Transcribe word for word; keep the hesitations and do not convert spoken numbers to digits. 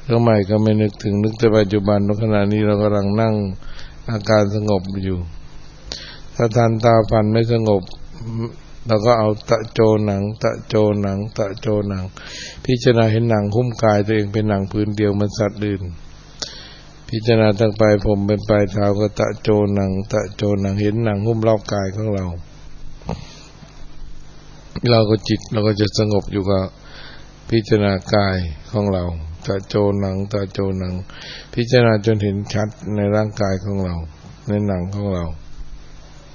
เรื่องใหม่ก็ไม่นึกถึงนึกแต่ปัจจุบันขณะนี้เรากำลังนั่งอาการสงบอยู่ถ้าทันตาฟันไม่สงบเราก็เอาตะโจหนังตะโจหนังตะโจหนังพิจารณาเห็นหนังหุ้มกายตัวเองเป็นหนังพื้นเดียวมันสัตว์อื่นพิจารณาตั้งปลายผมเป็นปลายเท้าก็ตะโจหนังตะโจหนังเห็นหนังหุ้มรอบกายของเราเราก็จิตเราก็จะสงบอยู่กับพิจารณากายของเราตะโจหนังตะโจหนังพิจารณาจนเห็นชัดในร่างกายของเราในหนังของเรา